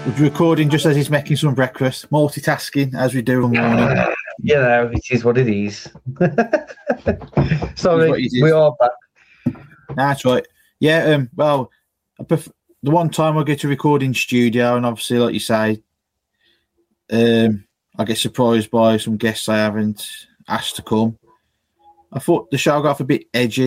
We're recording just as he's making some breakfast, multitasking as we do in the morning. You know, it is what it is. Sorry, What it is. we are back. That's right. Yeah, well, the one time I get to record in studio, and obviously, like you say, I get surprised by some guests I haven't asked to come. I thought the show got off a bit edgy.